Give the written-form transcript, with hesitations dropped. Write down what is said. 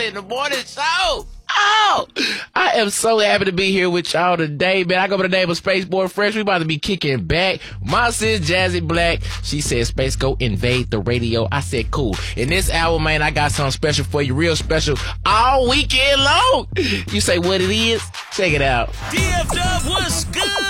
in the morning show. Oh, I am so happy to be here with y'all today, man. I go by the name of Spaceboy Fresh. We about to be kicking back. My sis, Jazzy Black, she said, Space, go invade the radio. I said, cool. In this hour, man, I got something special for you, real special, all weekend long. You say what it is? Check it out. DFW, what's good?